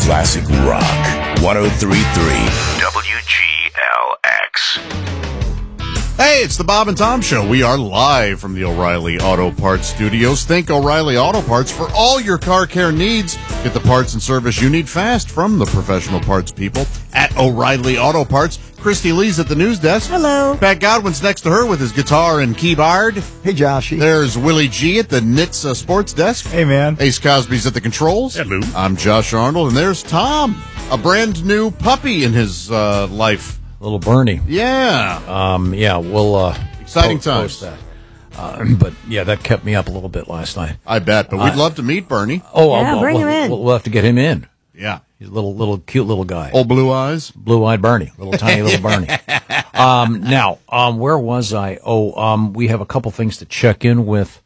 Classic Rock 103.3 WGLX. Hey, it's the Bob and Tom Show. We are live from the O'Reilly Auto Parts Studios. Think O'Reilly Auto Parts for all your car care needs. Get the parts and service you need fast from the professional parts people at O'Reilly Auto Parts. Christy Lee's at the news desk. Hello. Pat Godwin's next to her with his guitar and keyboard. Hey, Joshy. There's Willie G at the Knits sports desk. Hey, man. Ace Cosby's at the controls. Hello. I'm Josh Arnold, and there's Tom, a brand new puppy in his life. Little Bernie. Yeah. We'll Exciting times. post that. But yeah, that kept me up a little bit last night. I bet, but we'd love to meet Bernie. Yeah, bring him in. We'll have to get him in. Yeah. He's a little cute little guy. Old blue eyes. Blue-eyed Bernie. Little tiny little Bernie. Now, where was I? We have a couple things to check in with.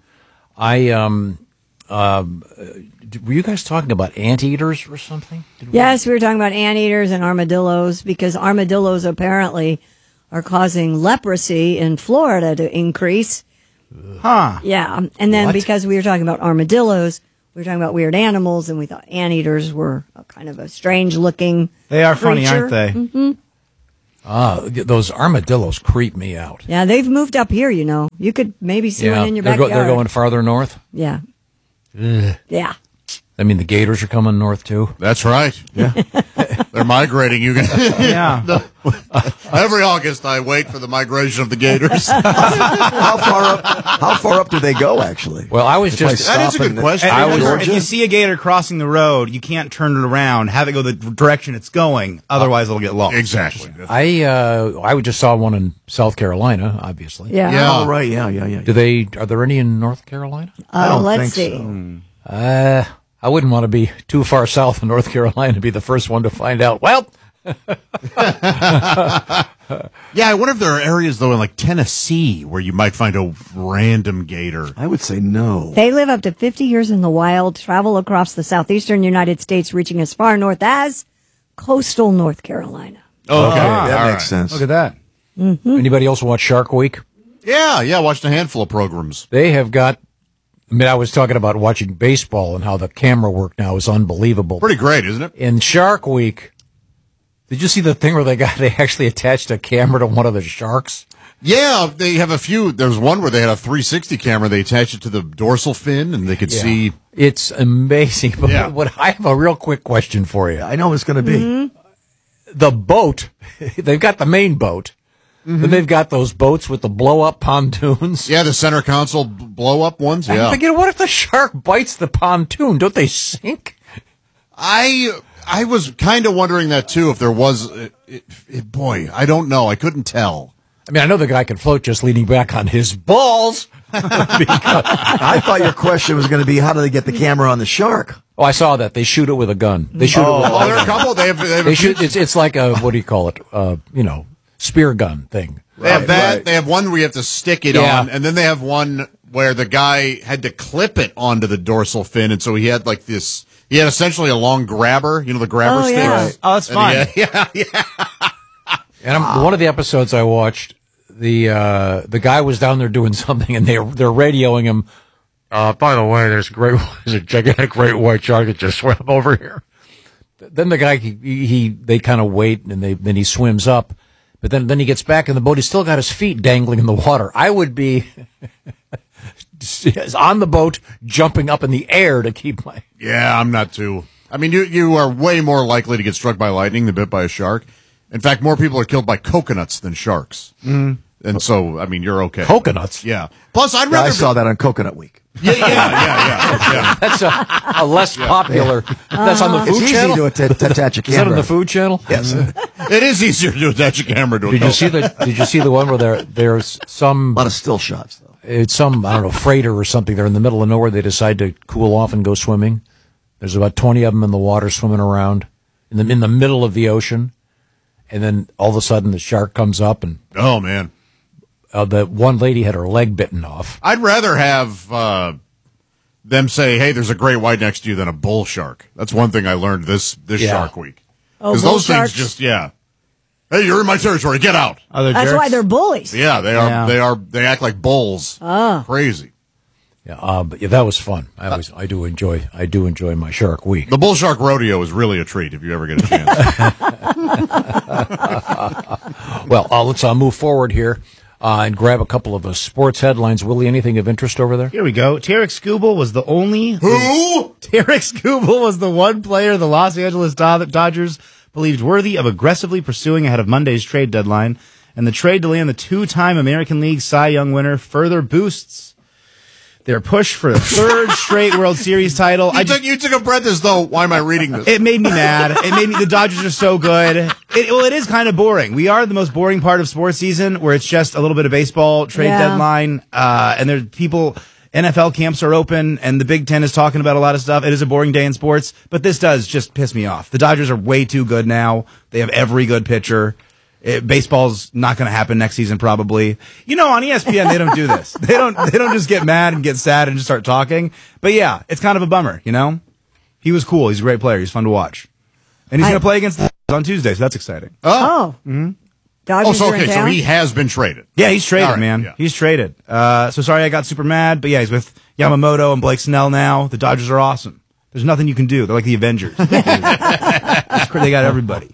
Were you guys talking about anteaters or something? Yes, we were talking about anteaters and armadillos because armadillos apparently are causing leprosy in Florida to increase. Huh. Yeah. And then What? because we were talking about armadillos, we were talking about weird animals, and we thought anteaters were a kind of a strange looking They are funny, creature. aren't they? Those armadillos creep me out. Yeah, they've moved up here, you know. You could maybe see one in your they're backyard. they're going farther north. Yeah. Yeah. I mean, the gators are coming north, too. That's right. Yeah. They're migrating. You can. Yeah. Every August, I wait for the migration of the gators. How far up do they go, actually? Well, I was just... That is a good question. If you see a gator crossing the road, you can't turn it around. Have it go the direction it's going. Otherwise, it'll get lost. Exactly. I just saw one in South Carolina, obviously. Yeah. Yeah. Oh, right, yeah. Are there any in North Carolina? don't Let's think see. so. I wouldn't want to be too far south in North Carolina to be the first one to find out. Well, Yeah, I wonder if there are areas, though, in like Tennessee where you might find a random gator. I would say no. They live up to 50 years in the wild, travel across the southeastern United States, reaching as far north as coastal North Carolina. Okay. That makes sense. Look at that. anybody else watch Shark Week? Yeah, watched a handful of programs. They have got... I mean, I was talking about watching baseball and how the camera work now is unbelievable. Pretty great, isn't it? In Shark Week, did you see the thing where they actually attached a camera to one of the sharks? Yeah, they have a few. There's one where they had a 360 camera. They attached it to the dorsal fin, and they could see. It's amazing. But Yeah. what I have a real quick question for you. I know it's going to be. The boat, they've got the main boat. Then they've got those boats with the blow-up pontoons. Yeah, the center console blow-up ones. I'm Yeah, thinking, what if the shark bites the pontoon? Don't they sink? I was kind of wondering that too. If there was, boy, I don't know. I couldn't tell. I mean, I know the guy can float just leaning back on his balls. I thought your question was going to be, how do they get the camera on the shark? Oh, I saw that. They shoot it with a gun. They shoot it with Oh, there are a couple. They have They shoot. It's like a, what do you call it? Spear gun thing. They have that. Right. They have one where you have to stick it Yeah. on, and then they have one where the guy had to clip it onto the dorsal fin, and so he had like this. He had essentially a long grabber. You know the grabber Oh, sticks. yeah. Right. Oh, that's fun. And yeah. And one of the episodes I watched, the guy was down there doing something, and they're radioing him. By the way, there's a gigantic great white shark that just swam over here. Then the guy they kind of wait, and then he swims up, but then he gets back in the boat. He's still got his feet dangling in the water. I would be on the boat, jumping up in the air to keep my. Yeah, I'm not too. I mean, you are way more likely to get struck by lightning than bit by a shark. In fact, more people are killed by coconuts than sharks. And so, I mean, you're okay. Coconuts? Yeah. Plus, I'd Yeah, rather. I saw that on Coconut Week. Yeah. That's a less popular. That's on the It's Food easy Channel. to attach a Is that on camera. the Food Channel? Yes. It is easier to attach a camera to a Did you see the one where there's some A lot of still shots, though. it's some I don't know freighter or something. They're in the middle of nowhere. They decide to cool off and go swimming. There's about 20 of them in the water swimming around in the middle of the ocean, and then all of a sudden the shark comes up and Oh man, the one lady had her leg bitten off. I'd rather have them say, "Hey, there's a great white next to you," than a bull shark. That's one thing I learned this Yeah. Shark Week. Oh, Because bull those sharks? things just Hey, you're in my territory. Get out. Other That's jerks? why they're bullies. Yeah, they are. Yeah. They act like bulls. Oh. Crazy. Yeah, but that was fun. I do enjoy my Shark Week. The Bull Shark Rodeo is really a treat if you ever get a chance. Well, let's move forward here and grab a couple of sports headlines. Willie, anything of interest over there? Here we go. Tarek Skubal was the only... Who? Tarek Skubal was the one player the Los Angeles Dodgers believed worthy of aggressively pursuing ahead of Monday's trade deadline. And the trade to land the two-time American League Cy Young winner further boosts their push for a third straight World Series title. You took a breath as though, why am I reading this? It made me mad. The Dodgers are so good. It is kind of boring. We are the most boring part of sports season, where it's just a little bit of baseball, trade deadline, and there's people, NFL camps are open, and the Big Ten is talking about a lot of stuff. It is a boring day in sports, but this does just piss me off. The Dodgers are way too good now. They have every good pitcher. Baseball's not going to happen next season, probably. On ESPN, they don't do this. They don't just get mad and get sad and just start talking. But yeah, it's kind of a bummer, He was cool. He's a great player. He's fun to watch. And he's going to play against the on Tuesday, so that's exciting. Oh. Mm-hmm. Dodgers so he has been traded. Yeah, he's traded, right, man. Yeah. He's traded. So sorry I got super mad, but yeah, he's with Yamamoto and Blake Snell now. The Dodgers are awesome. There's nothing you can do. They're like the Avengers. They got everybody.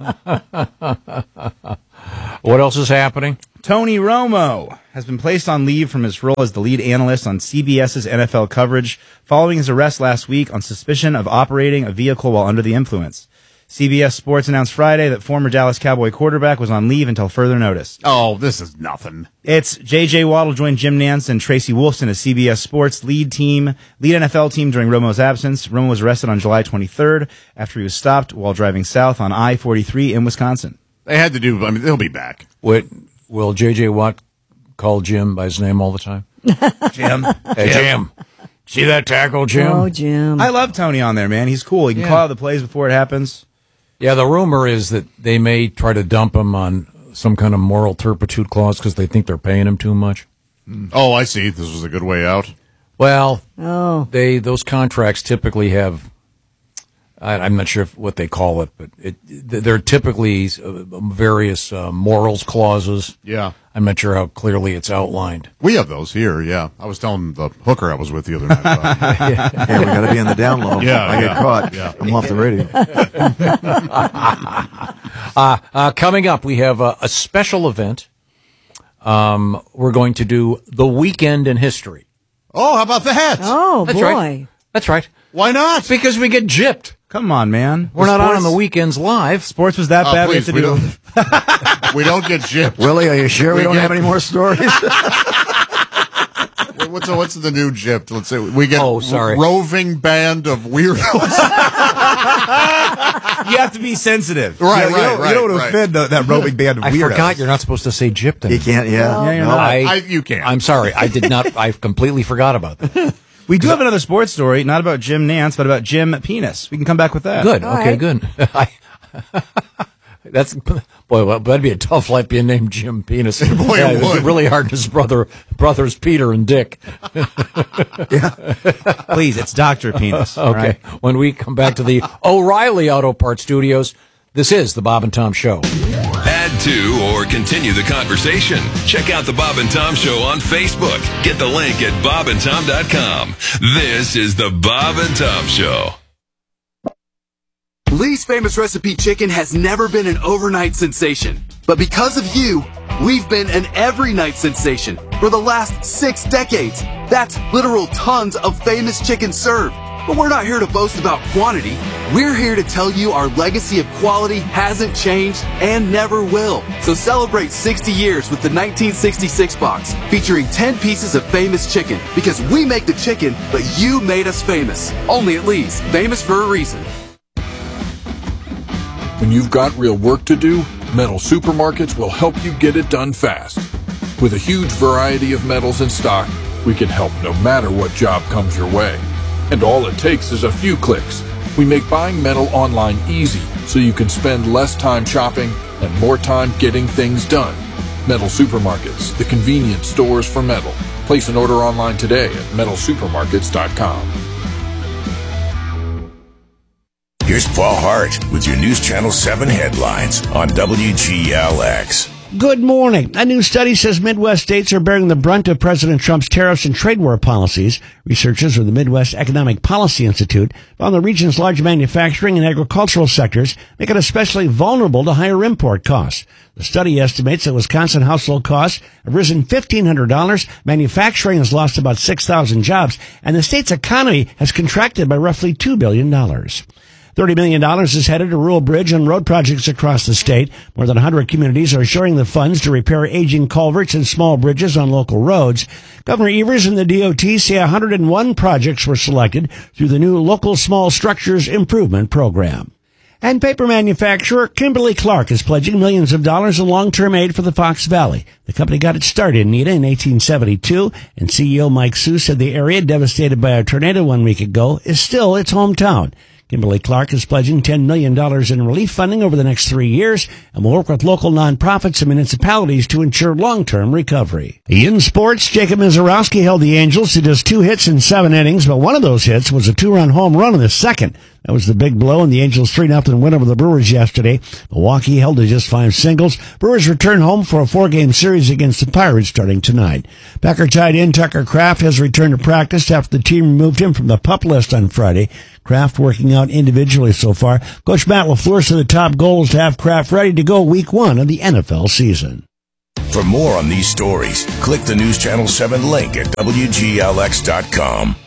What else is happening? Tony Romo has been placed on leave from his role as the lead analyst on CBS's NFL coverage following his arrest last week on suspicion of operating a vehicle while under the influence. CBS Sports announced Friday that former Dallas Cowboy quarterback was on leave until further notice. Oh, this is nothing. It's J.J. Waddle joined Jim Nantz and Tracy Wolfson as CBS Sports lead NFL team during Romo's absence. Romo was arrested on July 23rd after he was stopped while driving south on I-43 in Wisconsin. They had to do, he'll be back. Will J.J. Watt call Jim by his name all the time? Jim. Hey, Jim. See that tackle, Jim? Oh, Jim. I love Tony on there, man. He's cool. He can call out the plays before it happens. Yeah, the rumor is that they may try to dump him on some kind of moral turpitude clause because they think they're paying him too much. Oh, I see. This was a good way out. Well, those contracts typically have, I'm not sure what they call it, but they're typically various morals clauses. Yeah. I'm not sure how clearly it's outlined. We have those here, yeah. I was telling the hooker I was with the other night about Hey, we got to be on the down low. Yeah, I get caught. Yeah. I'm off the radio. Coming up, we have a special event. We're going to do The Weekend in History. Oh, how about that? Oh, That's boy. right. That's right. Why not? Because we get gypped. Come on, man. We're not on the weekends live. Sports was that bad. Please, we have to we don't get gypped. Willie, are you sure we don't have any more stories? What's the new gypped? Let's say we get roving band of weirdos. You have to be sensitive. Right, You don't want to offend that roving band of weirdos. I forgot you're not supposed to say gypped. You can't, You can't. I'm sorry. I did not. I completely forgot about that. We do have another sports story, not about Jim Nantz, but about Jim Penis. We can come back with that. Good. All Okay, right. good. That'd be a tough life being named Jim Penis. Boy, it would. Really hard. His brothers Peter and Dick. Please, it's Dr. Penis. Okay. Right? When we come back to the O'Reilly Auto Parts Studios, this is the Bob and Tom Show. Add to or continue the conversation. Check out the Bob and Tom Show on Facebook. Get the link at bobandtom.com. This is the Bob and Tom Show. Lee's Famous Recipe Chicken has never been an overnight sensation. But because of you, we've been an every night sensation for the last 6 decades. That's literal tons of famous chicken served. But we're not here to boast about quantity. We're here to tell you our legacy of quality hasn't changed and never will. So celebrate 60 years with the 1966 box, featuring 10 pieces of famous chicken. Because we make the chicken, but you made us famous. Only at Lee's. Famous for a reason. When you've got real work to do, Metal Supermarkets will help you get it done fast. With a huge variety of metals in stock, we can help no matter what job comes your way. And all it takes is a few clicks. We make buying metal online easy so you can spend less time shopping and more time getting things done. Metal Supermarkets, the convenient stores for metal. Place an order online today at metalsupermarkets.com. Here's Paul Hart with your News Channel 7 headlines on WGLX. Good morning. A new study says Midwest states are bearing the brunt of President Trump's tariffs and trade war policies. Researchers with the Midwest Economic Policy Institute found the region's large manufacturing and agricultural sectors make it especially vulnerable to higher import costs. The study estimates that Wisconsin household costs have risen $1,500, manufacturing has lost about 6,000 jobs, and the state's economy has contracted by roughly $2 billion. $30 million is headed to rural bridge and road projects across the state. More than 100 communities are sharing the funds to repair aging culverts and small bridges on local roads. Governor Evers and the DOT say 101 projects were selected through the new Local Small Structures Improvement Program. And paper manufacturer Kimberly-Clark is pledging millions of dollars in long-term aid for the Fox Valley. The company got its start in Nita in 1872, and CEO Mike Sue said the area, devastated by a tornado 1 week ago, is still its hometown. Kimberly-Clark is pledging $10 million in relief funding over the next 3 years and will work with local nonprofits and municipalities to ensure long-term recovery. In sports, Jacob Misiorowski held the Angels to just 2 hits in 7 innings, but one of those hits was a 2-run home run in the second. That was the big blow in the Angels' 3-0 win over the Brewers yesterday. Milwaukee held to just 5 singles. Brewers return home for a 4-game series against the Pirates starting tonight. Packer tight end Tucker Kraft has returned to practice after the team removed him from the PUP list on Friday. Kraft working out individually so far. Coach Matt LaFleur said the top goal is to have Kraft ready to go week 1 of the NFL season. For more on these stories, click the News Channel 7 link at WGLX.com.